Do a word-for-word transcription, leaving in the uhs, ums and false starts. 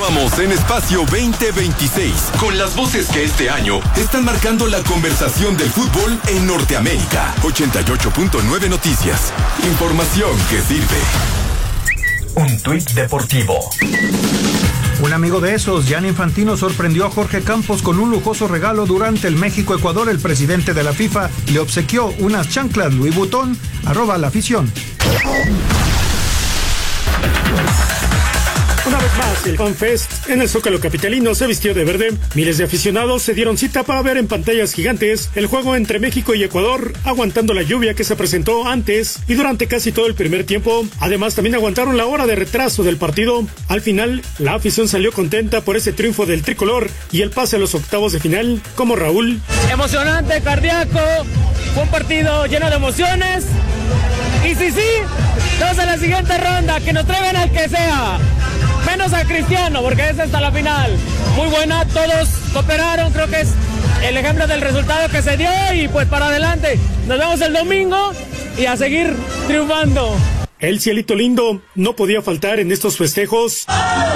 Continuamos en Espacio veinte veintiséis con las voces que este año están marcando la conversación del fútbol en Norteamérica. ochenta y ocho punto nueve Noticias. Información que sirve. Un tuit deportivo. Un amigo de esos, Gianni Infantino, sorprendió a Jorge Campos con un lujoso regalo durante el México-Ecuador. El presidente de la FIFA le obsequió unas chanclas Louis Vuitton. Arroba la afición. Una vez más, el FanFest en el Zócalo capitalino se vistió de verde. Miles de aficionados se dieron cita para ver en pantallas gigantes el juego entre México y Ecuador, aguantando la lluvia que se presentó antes y durante casi todo el primer tiempo. Además, también aguantaron la hora de retraso del partido. Al final, la afición salió contenta por ese triunfo del tricolor y el pase a los octavos de final, como Raúl. Emocionante, cardíaco, fue un partido lleno de emociones. Y sí, sí, vamos a la siguiente ronda, que nos traigan al que sea. Menos a Cristiano, porque es hasta la final. Muy buena, todos cooperaron, creo que es el ejemplo del resultado que se dio y pues para adelante. Nos vemos el domingo y a seguir triunfando. El cielito lindo no podía faltar en estos festejos.